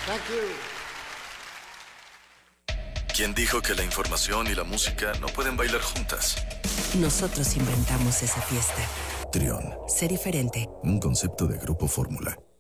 Thank you. ¿Quién dijo que la información y la música no pueden bailar juntas? Nosotros inventamos esa fiesta. Trión. Sé diferente. Un concepto de Grupo Fórmula.